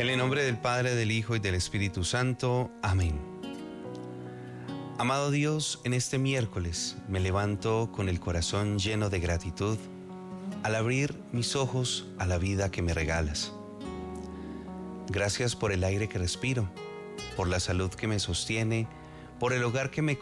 En el nombre del Padre, del Hijo y del Espíritu Santo. Amén. Amado Dios, en este miércoles me levanto con el corazón lleno de gratitud al abrir mis ojos a la vida que me regalas. Gracias por el aire que respiro, por la salud que me sostiene, por el hogar que me